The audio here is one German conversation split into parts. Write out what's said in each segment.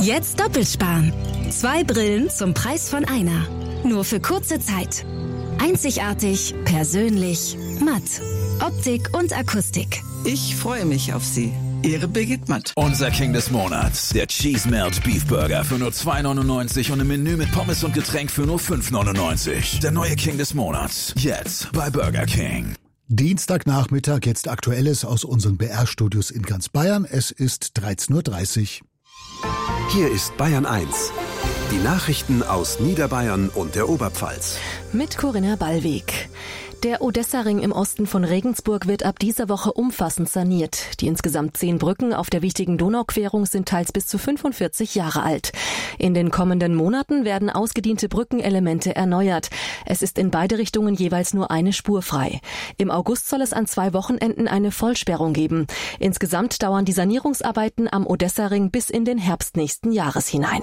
Jetzt doppelt sparen. 2 Brillen zum Preis von einer. Nur für kurze Zeit. Einzigartig, persönlich, matt. Optik und Akustik. Ich freue mich auf Sie. Ihre Birgit Matt. Unser King des Monats. Der Cheese Melt Beef Burger für nur 2,99 und im Menü mit Pommes und Getränk für nur 5,99. Der neue King des Monats. Jetzt bei Burger King. Dienstagnachmittag, jetzt Aktuelles aus unseren BR-Studios in ganz Bayern. Es ist 13.30 Uhr. Hier ist Bayern 1. Die Nachrichten aus Niederbayern und der Oberpfalz. Mit Corinna Ballweg. Der Odessa-Ring im Osten von Regensburg wird ab dieser Woche umfassend saniert. Die insgesamt 10 Brücken auf der wichtigen Donauquerung sind teils bis zu 45 Jahre alt. In den kommenden Monaten werden ausgediente Brückenelemente erneuert. Es ist in beide Richtungen jeweils nur eine Spur frei. Im August soll es an 2 Wochenenden eine Vollsperrung geben. Insgesamt dauern die Sanierungsarbeiten am Odessa-Ring bis in den Herbst nächsten Jahres hinein.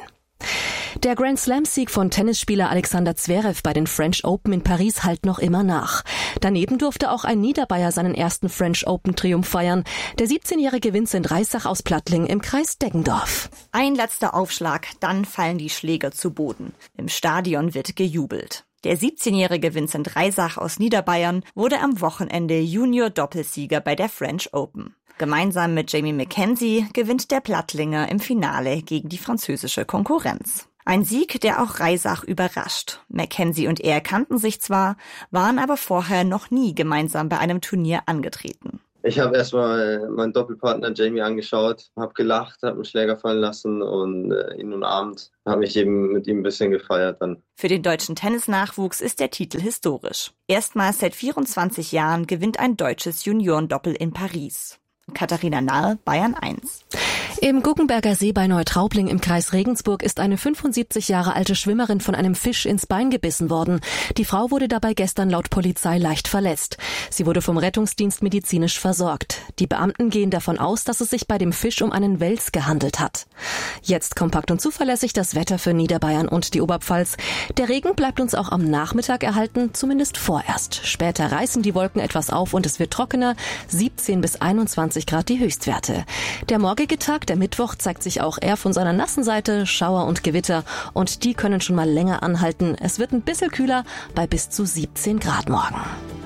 Der Grand-Slam-Sieg von Tennisspieler Alexander Zverev bei den French Open in Paris hallt noch immer nach. Daneben durfte auch ein Niederbayer seinen ersten French Open-Triumph feiern. Der 17-jährige Vincent Reissach aus Plattling im Kreis Deggendorf. Ein letzter Aufschlag, dann fallen die Schläger zu Boden. Im Stadion wird gejubelt. Der 17-jährige Vincent Reissach aus Niederbayern wurde am Wochenende Junior-Doppelsieger bei der French Open. Gemeinsam mit Jamie Mackenzie gewinnt der Plattlinger im Finale gegen die französische Konkurrenz. Ein Sieg, der auch Reissach überrascht. Mackenzie und er kannten sich zwar, waren aber vorher noch nie gemeinsam bei einem Turnier angetreten. Ich habe erstmal meinen Doppelpartner Jamie angeschaut, habe gelacht, habe einen Schläger fallen lassen und ihn umarmt. Habe mich eben mit ihm ein bisschen gefeiert dann. Für den deutschen Tennisnachwuchs ist der Titel historisch. Erstmals seit 24 Jahren gewinnt ein deutsches Juniorendoppel in Paris. Katharina Nahl, Bayern 1. Im Guggenberger See bei Neutraubling im Kreis Regensburg ist eine 75 Jahre alte Schwimmerin von einem Fisch ins Bein gebissen worden. Die Frau wurde dabei gestern laut Polizei leicht verletzt. Sie wurde vom Rettungsdienst medizinisch versorgt. Die Beamten gehen davon aus, dass es sich bei dem Fisch um einen Wels gehandelt hat. Jetzt kompakt und zuverlässig das Wetter für Niederbayern und die Oberpfalz. Der Regen bleibt uns auch am Nachmittag erhalten, zumindest vorerst. Später reißen die Wolken etwas auf und es wird trockener, 17 bis 21 Grad die Höchstwerte. Der morgige Tag, der Mittwoch, zeigt sich auch eher von seiner nassen Seite, Schauer und Gewitter, und die können schon mal länger anhalten. Es wird ein bisschen kühler bei bis zu 17 Grad morgen.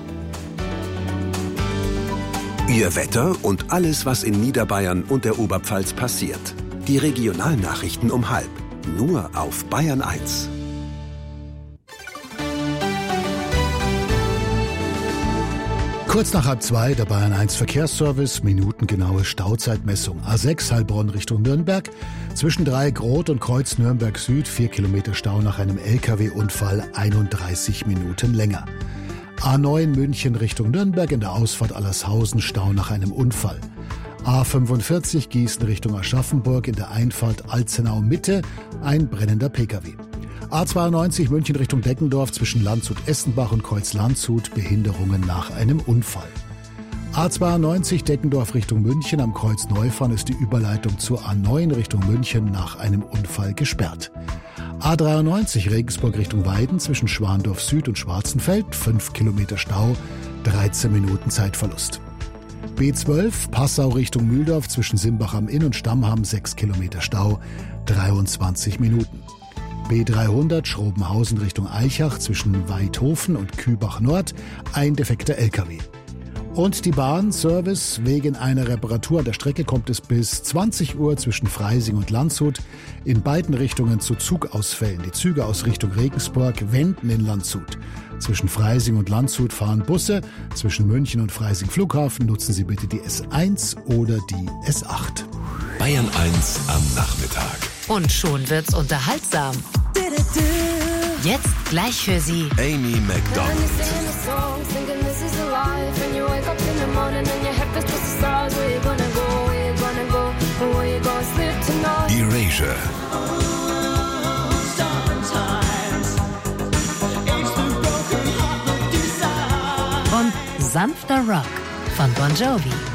Ihr Wetter und alles, was in Niederbayern und der Oberpfalz passiert. Die Regionalnachrichten um 12:30. Nur auf Bayern 1. Kurz nach 1:30 der Bayern 1 Verkehrsservice, minutengenaue Stauzeitmessung. A6 Heilbronn Richtung Nürnberg, zwischen Dreieck-Rot und Kreuz Nürnberg Süd, 4 Kilometer Stau nach einem LKW-Unfall, 31 Minuten länger. A9 München Richtung Nürnberg, in der Ausfahrt Allershausen Stau nach einem Unfall. A45 Gießen Richtung Aschaffenburg, in der Einfahrt Alzenau Mitte, ein brennender Pkw. A92 München Richtung Deggendorf, zwischen Landshut-Essenbach und Kreuz-Landshut, Behinderungen nach einem Unfall. A92 Deggendorf Richtung München, am Kreuz Neufahren ist die Überleitung zur A9 Richtung München nach einem Unfall gesperrt. A93 Regensburg Richtung Weiden, zwischen Schwandorf Süd und Schwarzenfeld, 5 Kilometer Stau, 13 Minuten Zeitverlust. B12 Passau Richtung Mühldorf, zwischen Simbach am Inn und Stammham, 6 Kilometer Stau, 23 Minuten. B300 Schrobenhausen Richtung Eichach, zwischen Weidhofen und Kübach Nord, ein defekter LKW. Und die Bahnservice, wegen einer Reparatur an der Strecke kommt es bis 20 Uhr zwischen Freising und Landshut in beiden Richtungen zu Zugausfällen. Die Züge aus Richtung Regensburg wenden in Landshut. Zwischen Freising und Landshut fahren Busse. Zwischen München und Freising Flughafen nutzen Sie bitte die S1 oder die S8. Bayern 1 am Nachmittag. Und schon wird's unterhaltsam. Jetzt gleich für Sie Amy Macdonald. Erasure. und Sanfter Rock von Bon Jovi.